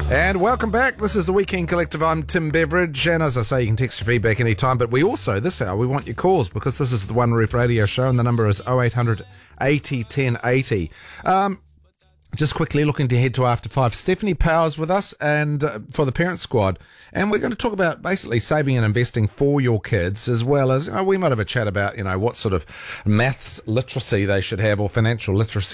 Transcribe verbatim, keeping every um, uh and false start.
And welcome back. This is the Weekend Collective. I'm Tim Beveridge, and as I say, you can text your feedback anytime, but we also, this hour, we want your calls because this is the One Roof Radio Show, and the number is oh eight hundred eighty ten eighty. Um, just quickly looking to head to After Five. Stephanie Powers with us and uh, for the Parent Squad, and we're going to talk about basically saving and investing for your kids, as well as, you know, we might have a chat about, you know, what sort of maths literacy they should have or financial literacy